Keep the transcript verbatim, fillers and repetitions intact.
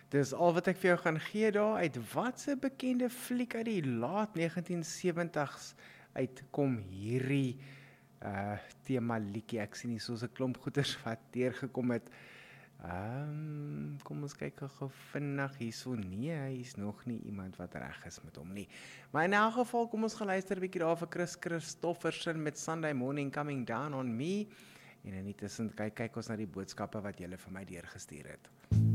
Dis al wat ek vir jou gaan gee daar, uit watse bekende fliek uit die laat negentien sewenties uitkom hierdie uh, tema liedjie. Ek sien hier soos 'n klomp goeters wat deurgekom het. Um, kom ons kyk gou vinnig hierso. Nee, hy is nog nie iemand wat reg is met hom nie. Maar in elk geval, kom ons gaan luister 'n bietjie daar vir Chris Christofferson met Sunday Morning Coming Down on Me. En intussen kyk kyk ons na die boodskappe wat julle vir my deurgestuur het.